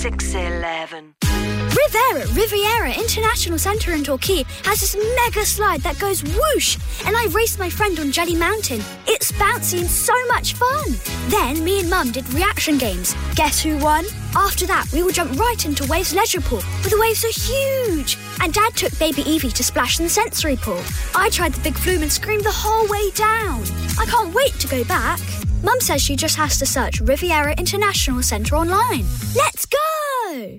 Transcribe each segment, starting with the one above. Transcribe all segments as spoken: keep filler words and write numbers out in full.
six eleven. Rivera Riviera International Centre in Torquay has this mega slide that goes whoosh, and I raced my friend on Jelly Mountain. It's bouncy and so much fun. Then me and Mum did reaction games. Guess who won? After that, we all jumped right into Waves Leisure Pool, but the waves are huge. And Dad took baby Evie to splash in the sensory pool. I tried the big flume and screamed the whole way down. I can't wait to go back. Mum says she just has to search Riviera International Centre online. Let's go!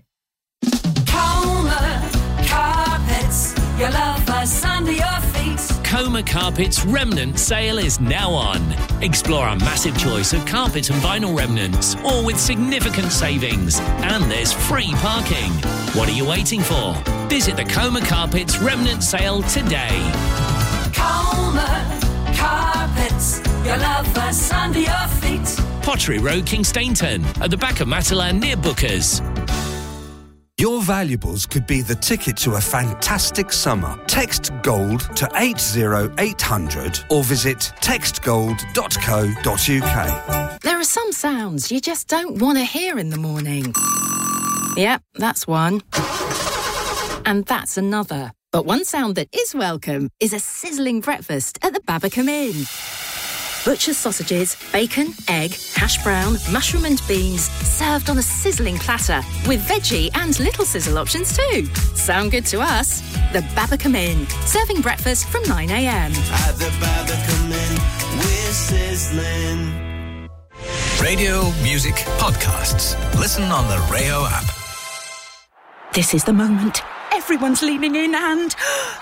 Coma Carpets, your love us under your feet. Coma Carpets remnant sale is now on. Explore our massive choice of carpet and vinyl remnants, all with significant savings. And there's free parking. What are you waiting for? Visit the Coma Carpets remnant sale today. Coma Carpets, your love us under your feet. Pottery Road, Kingstainton, at the back of Matalan near Bookers. Your valuables could be the ticket to a fantastic summer. Text GOLD to eight zero eight hundred or visit text gold dot co dot uk. There are some sounds you just don't want to hear in the morning. Yep, that's one. And that's another. But one sound that is welcome is a sizzling breakfast at the Babacom Inn. Butcher's sausages, bacon, egg, hash brown, mushroom and beans, served on a sizzling platter with veggie and little sizzle options too. Sound good to us? The Babacom Inn, serving breakfast from nine a m. At the Babacom Inn, we're sizzling. Radio, music, podcasts. Listen on the Rayo app. This is the moment. Everyone's leaning in and...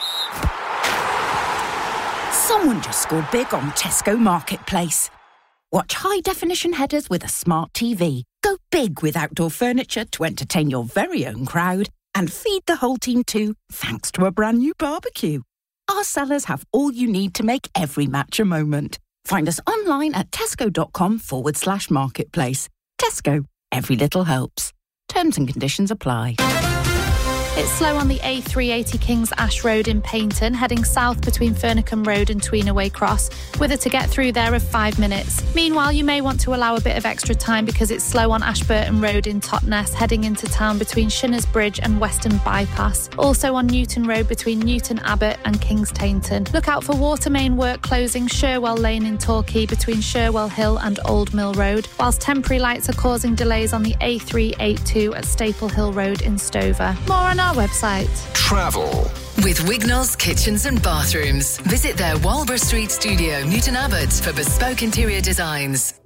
Someone just scored big on Tesco Marketplace. Watch high-definition headers with a smart T V. Go big with outdoor furniture to entertain your very own crowd. And feed the whole team too, thanks to a brand new barbecue. Our sellers have all you need to make every match a moment. Find us online at tesco.com forward slash marketplace. Tesco, every little helps. Terms and conditions apply. It's slow on the A three eighty Kings Ash Road in Paignton, heading south between Fernicum Road and Tweenaway Cross, with a to get through there of five minutes. Meanwhile, you may want to allow a bit of extra time because it's slow on Ashburton Road in Totnes, heading into town between Shinners Bridge and Western Bypass. Also on Newton Road between Newton Abbot and Kings Tainton. Look out for water main work closing Sherwell Lane in Torquay between Sherwell Hill and Old Mill Road, whilst temporary lights are causing delays on the A three eighty-two at Staple Hill Road in Stover. More on our website. Travel. With Wignall's Kitchens and Bathrooms. Visit their Walborough Street studio, Newton Abbot, for bespoke interior designs.